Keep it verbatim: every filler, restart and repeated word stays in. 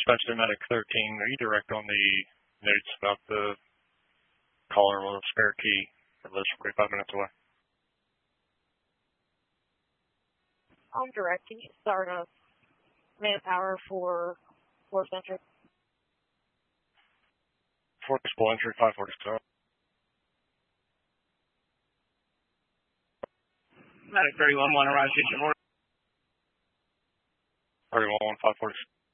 Dispatch to Medic thirteen, are you direct on the notes about the caller with a spare key that lives forty-five minutes away? I'm direct. Can you start a manpower for Force Entry? Forcible entry, five forty-seven. Medic thirty-one one, arrive station order. thirty-one one, five forty-seven.